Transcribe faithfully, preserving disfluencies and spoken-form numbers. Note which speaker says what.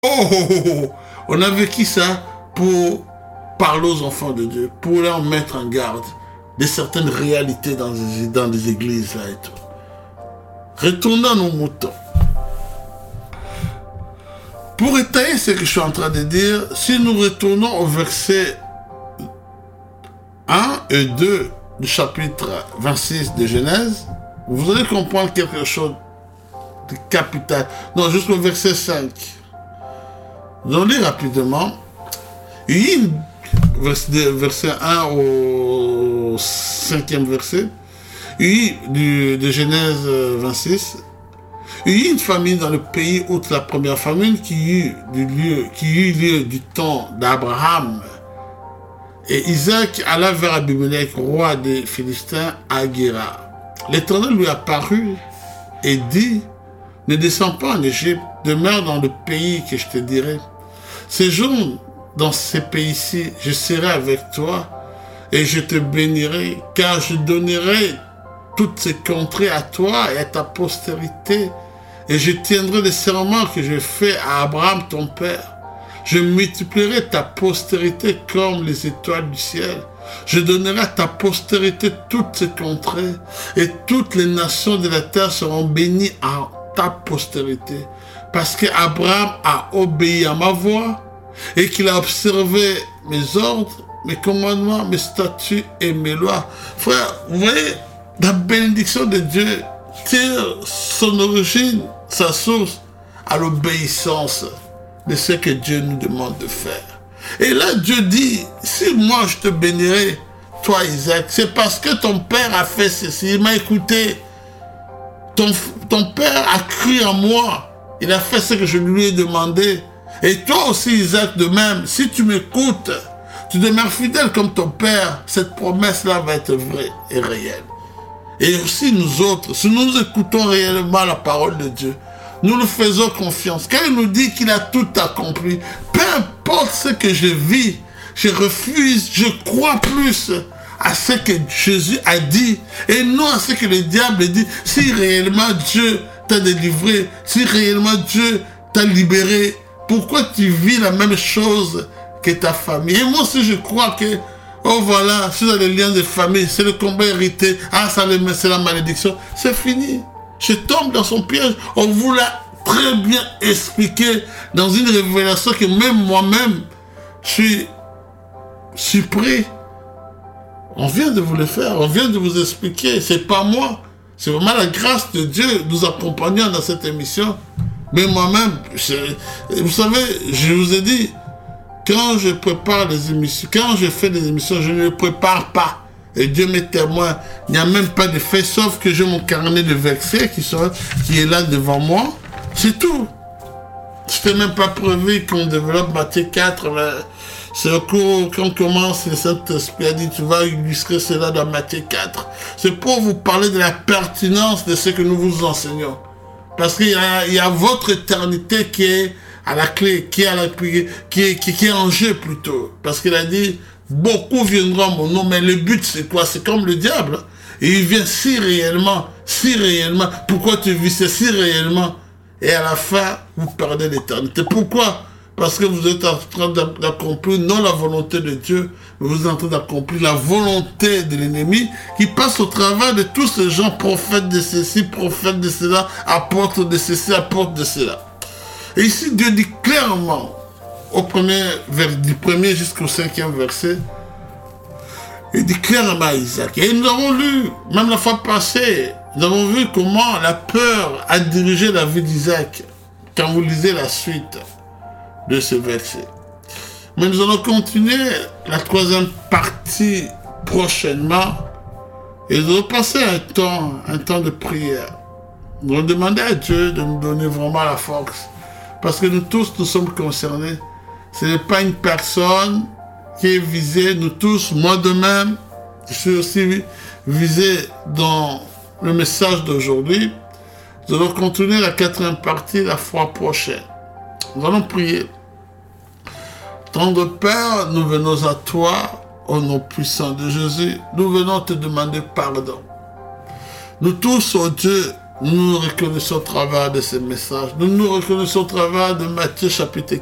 Speaker 1: Oh, oh, oh, oh. On a vécu ça pour parler aux enfants de Dieu, pour leur mettre en garde de certaines réalités dans les, dans les églises là et tout. Retournons à nos moutons. Pour étayer ce que je suis en train de dire, si nous retournons au verset un et deux du chapitre vingt-six de Genèse, vous allez comprendre quelque chose de capital. Non, jusqu'au verset cinq. Nous allons lire rapidement. Il y a une, verset, verset un au cinquième verset, il y a du, de Genèse vingt-six. Il y a une famine dans le pays outre la première famine qui eut, du lieu, qui eut lieu du temps d'Abraham. Et Isaac alla vers Abimelech, roi des Philistins, à Guéra. L'Éternel lui apparut et dit, ne descends pas en Égypte, demeure dans le pays que je te dirai. Séjourne dans ces pays-ci, je serai avec toi et je te bénirai, car je donnerai toutes ces contrées à toi et à ta postérité. Et je tiendrai les serments que j'ai faits à Abraham ton père. Je multiplierai ta postérité comme les étoiles du ciel. Je donnerai à ta postérité toutes ces contrées, et toutes les nations de la terre seront bénies à ta postérité. Parce qu'Abraham a obéi à ma voix, et qu'il a observé mes ordres, mes commandements, mes statuts et mes lois. Frère, vous voyez, la bénédiction de Dieu tire son origine, sa source, à l'obéissance de ce que Dieu nous demande de faire. Et là, Dieu dit, si moi je te bénirai, toi Isaac, c'est parce que ton père a fait ceci, il m'a écouté. Ton, ton père a cru en moi, il a fait ce que je lui ai demandé. Et toi aussi Isaac, de même, si tu m'écoutes, tu demeures fidèle comme ton père, cette promesse-là va être vraie et réelle. Et aussi nous autres, si nous écoutons réellement la parole de Dieu, nous nous faisons confiance. Quand il nous dit qu'il a tout accompli, peu importe ce que je vis, je refuse, je crois plus à ce que Jésus a dit et non à ce que le diable dit. Si réellement Dieu t'a délivré, si réellement Dieu t'a libéré, pourquoi tu vis la même chose que ta famille? Et moi aussi je crois que, oh voilà, si dans les liens de famille, c'est le combat hérité, ah ça c'est la malédiction, c'est fini. Je tombe dans son piège. On vous l'a très bien expliqué dans une révélation que même moi-même, je suis surpris. On vient de vous le faire, on vient de vous expliquer. C'est pas moi, c'est vraiment la grâce de Dieu nous accompagnant dans cette émission. Mais moi-même, je, vous savez, je vous ai dit, quand je prépare les émissions, quand je fais des émissions, je ne les prépare pas. Et Dieu m'est témoin, il n'y a même pas de fait, sauf que j'ai mon carnet de versets qui, sont, qui est là devant moi. C'est tout. Je n'ai même pas prévu qu'on développe Matthieu quatre. C'est au cours qu'on commence, le Saint-Esprit a dit, tu vas illustrer cela dans Matthieu quatre. C'est pour vous parler de la pertinence de ce que nous vous enseignons. Parce qu'il y a, il y a votre éternité qui est à la clé, qui est, à la, qui est, qui, qui est en jeu plutôt. Parce qu'il a dit, beaucoup viendront à mon nom, mais le but c'est quoi? C'est comme le diable. Et il vient si réellement, si réellement. Pourquoi tu vis ça si réellement? Et à la fin, vous perdez l'éternité. Pourquoi? Parce que vous êtes en train d'accomplir non la volonté de Dieu, mais vous êtes en train d'accomplir la volonté de l'ennemi qui passe au travers de tous ces gens, prophètes de ceci, prophètes de cela, apôtres de ceci, apôtres de cela. Et ici, Dieu dit clairement, au premier, du premier jusqu'au cinquième verset, il dit clairement à Isaac. Et nous avons lu, même la fois passée, nous avons vu comment la peur a dirigé la vie d'Isaac quand vous lisez la suite de ce verset. Mais nous allons continuer la troisième partie prochainement et nous allons passer un temps, un temps de prière. Nous allons demander à Dieu de nous donner vraiment la force. Parce que nous tous, nous sommes concernés. Ce n'est pas une personne qui est visée, nous tous, moi de même, je suis aussi visé dans le message d'aujourd'hui. Nous allons continuer la quatrième partie la fois prochaine. Nous allons prier. Tendre Père, nous venons à toi, au nom puissant de Jésus. Nous venons te demander pardon. Nous tous, oh Dieu, Nous nous reconnaissons au travers de ces messages. Nous nous reconnaissons au travers de Matthieu chapitre